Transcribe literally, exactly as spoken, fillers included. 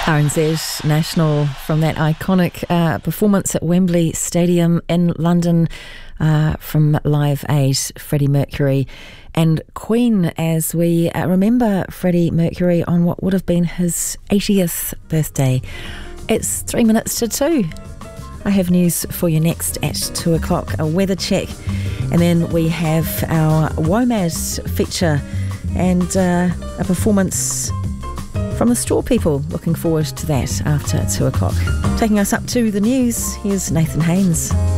R N Z National from that iconic uh, performance at Wembley Stadium in London uh, from Live Aid, Freddie Mercury and Queen, as we uh, remember Freddie Mercury on what would have been his eightieth birthday. It's three minutes to two. I have news for you next at two o'clock, a weather check, and then we have our WOMAD feature and uh, a performance from the Straw People. Looking forward to that after two o'clock. Taking us up to the news, here's Nathan Haynes.